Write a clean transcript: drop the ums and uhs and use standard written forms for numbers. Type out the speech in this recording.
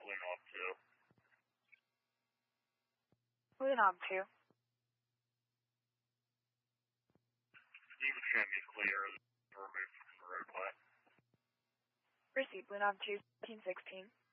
Blue Knob 2. Blue Knob 2. You can be clear and removed from the roadway. Received, Blue Knob 2, 1516.